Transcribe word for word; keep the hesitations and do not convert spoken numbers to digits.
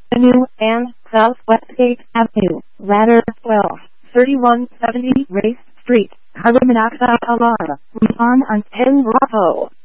Avenue and Southwest eighth Avenue, ladder twelve, thirty-one seventy Race Street, Carbonata, Alara, Luzon on ten Bravo.